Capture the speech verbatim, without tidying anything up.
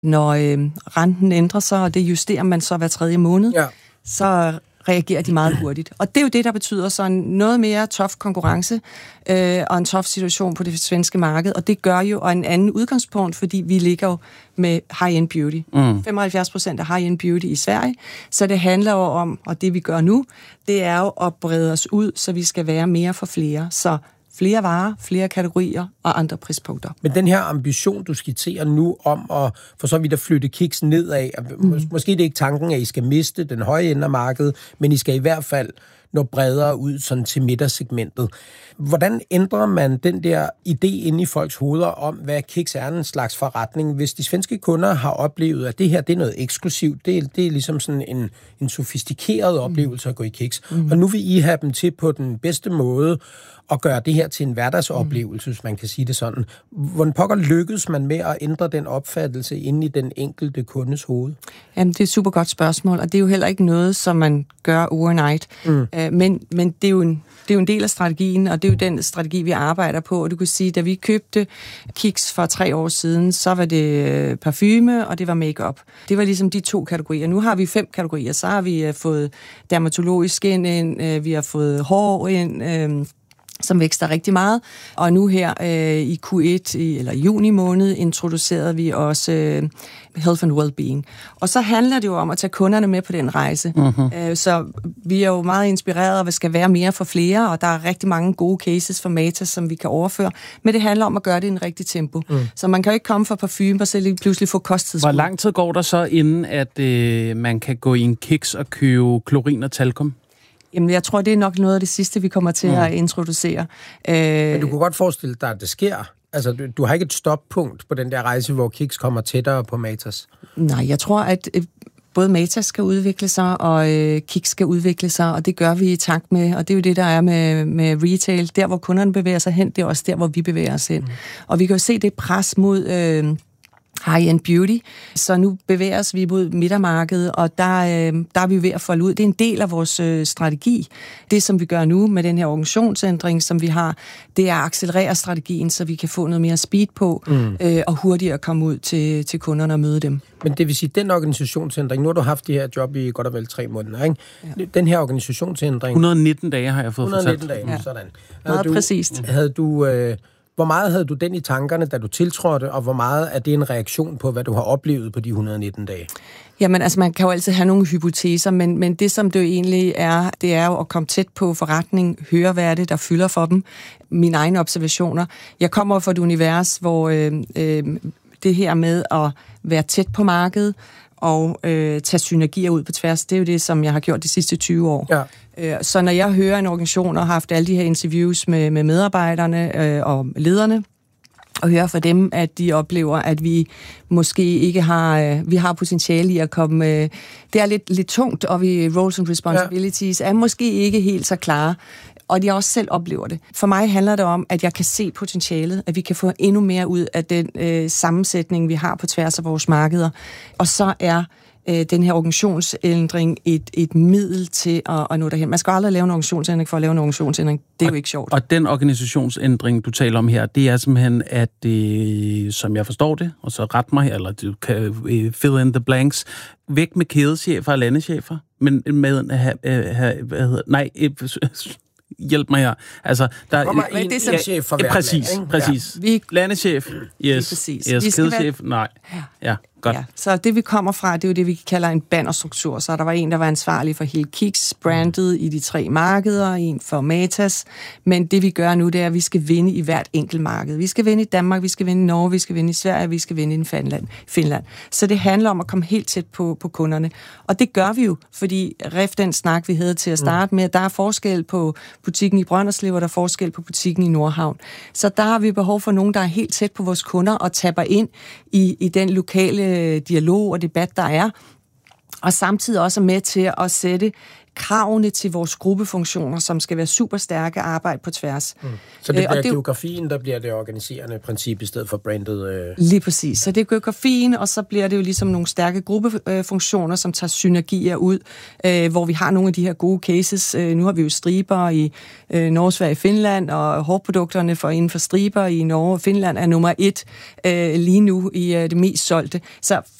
Når øh, renten ændrer sig, og det justerer man så hver tredje måned, ja. så reagerer de meget hurtigt. Og det er jo det, der betyder så en noget mere tough konkurrence øh, og en tough situation på det svenske marked, og det gør jo og en anden udgangspunkt, fordi vi ligger jo med high-end beauty. Mm. femoghalvfjerds procent af high-end beauty i Sverige, så det handler jo om, og det vi gør nu, det er jo at brede os ud, så vi skal være mere for flere. Så flere varer, flere kategorier og andre prispunkter. Men den her ambition, du skitserer nu om at for så vidt at flytte Kicks nedad, mm. mås- måske det er ikke tanken, at I skal miste den høje ende af markedet, men I skal i hvert fald nå bredere ud sådan til midtersegmentet. Hvordan ændrer man den der idé inde i folks hoveder om, hvad Kicks er en slags forretning? Hvis de svenske kunder har oplevet, at det her det er noget eksklusivt, det er, det er ligesom sådan en, en sofistikeret oplevelse at gå i Kicks, mm. og nu vil I have dem til på den bedste måde at gøre det her til en hverdagsoplevelse, mm. hvis man kan sige det sådan. Hvordan pokker lykkes man med at ændre den opfattelse inde i den enkelte kundes hoved? Jamen, det er et super godt spørgsmål, og det er jo heller ikke noget, som man gør overnight. Mm. Uh, men, men det er jo en Det er jo en del af strategien, og det er jo den strategi, vi arbejder på. Og du kan sige, da vi købte Kicks for tre år siden, så var det parfume, og det var makeup. Det var ligesom de to kategorier. Nu har vi fem kategorier. Så har vi fået dermatologisk ind, vi har fået hår ind, som vækster rigtig meget. Og nu her øh, i Q et, i, eller juni måned, introducerede vi også øh, Health and Wellbeing. Og så handler det jo om at tage kunderne med på den rejse. Uh-huh. Øh, så vi er jo meget inspireret, og vi skal være mere for flere, og der er rigtig mange gode cases for Matas, som vi kan overføre. Men det handler om at gøre det i en rigtig tempo. Uh-huh. Så man kan jo ikke komme fra parfume og så lige pludselig få kosttidsbrug. Hvor lang tid går der så, inden at øh, man kan gå i en Kicks og købe klorin og talkum? Jamen, jeg tror, det er nok noget af det sidste, vi kommer til mm. at introducere. Men du kunne godt forestille dig, at det sker. Altså, du, du har ikke et stoppunkt på den der rejse, hvor Kicks kommer tættere på Matas? Nej, jeg tror, at øh, både Matas skal udvikle sig, og øh, Kicks skal udvikle sig, og det gør vi i takt med, og det er jo det, der er med, med retail. Der, hvor kunderne bevæger sig hen, det er også der, hvor vi bevæger os hen. Mm. Og vi kan jo se det pres mod Øh, high-end beauty, så nu bevæger os vi mod midtermarkedet, og der, øh, der er vi ved at folde ud. Det er en del af vores øh, strategi. Det, som vi gør nu med den her organisationsændring, som vi har, det er at accelerere strategien, så vi kan få noget mere speed på, mm. øh, og hurtigere komme ud til, til kunderne og møde dem. Men det vil sige, den organisationsændring, nu har du haft de her job i godt og vel tre måneder, ikke? Ja. Den her organisationsændring... et hundrede og nitten dage har jeg fået fortalt. et hundrede og nitten dage, ja. Sådan. Meget du, præcist. Havde du... Øh, Hvor meget havde du den i tankerne, da du tiltrådte, og hvor meget er det en reaktion på, hvad du har oplevet på de et hundrede og nitten dage? Jamen, altså, man kan jo altid have nogle hypoteser, men, men det, som det jo egentlig er, det er jo at komme tæt på forretning, høre, hvad er det, der fylder for dem. Mine egne observationer. Jeg kommer fra et univers, hvor øh, øh, det her med at være tæt på markedet, og øh, tage synergier ud på tværs, det er jo det, som jeg har gjort de sidste tyve år. Ja. Så når jeg hører en organisation og har haft alle de her interviews med, med medarbejderne øh, og lederne, og hører fra dem, at de oplever, at vi måske ikke har, øh, vi har potentiale i at komme... Øh, det er lidt, lidt tungt, og vi roles and responsibilities ja. er måske ikke helt så klare, og de også selv oplever det. For mig handler det om, at jeg kan se potentialet, at vi kan få endnu mere ud af den øh, sammensætning, vi har på tværs af vores markeder. Og så er øh, den her organisationsændring et, et middel til at, at nå derhen. Man skal aldrig lave en organisationsændring for at lave en organisationsændring. Det er og, jo ikke sjovt. Og den organisationsændring, du taler om her, det er simpelthen, at det, som jeg forstår det, og så ret mig, eller du kan uh, fill in the blanks, væk med kædechefer og landechefer, men med uh, uh, hvad hedder, nej, uh, hjælp mig her. Altså, der er kommer en, en chef for hver præcis, land, præcis. Ja. Landechef, yes. Præcis. Yes, kædechef, være... nej. Ja. Godt. Ja, så det vi kommer fra, det er jo det, vi kalder en bannerstruktur. Så der var en, der var ansvarlig for hele Kicks, brandet i de tre markeder, en for Matas. Men det vi gør nu, det er, at vi skal vinde i hvert enkelt marked. Vi skal vinde i Danmark, vi skal vinde i Norge, vi skal vinde i Sverige, vi skal vinde i Finland. Finland. Så det handler om at komme helt tæt på, på kunderne. Og det gør vi jo, fordi ref den snak, vi havde til at starte med, der er forskel på butikken i Brønderslev, og der er forskel på butikken i Nordhavn. Så der har vi behov for nogen, der er helt tæt på vores kunder og tapper ind i, i den lokale dialog og debat, der er, og samtidig også er med til at sætte kravene til vores gruppefunktioner, som skal være super stærke, arbejde på tværs. Mm. Så det bliver geografien, der bliver det organiserende princip, i stedet for brandet? Øh... Lige præcis. Så det er geografien, og så bliver det jo ligesom nogle stærke gruppefunktioner, som tager synergier ud, øh, hvor vi har nogle af de her gode cases. Øh, nu har vi jo striber i øh, Norge, Sverige, Finland, og hårprodukterne for inden for striber i Norge og Finland er nummer et øh, lige nu i øh, det mest solgte. Så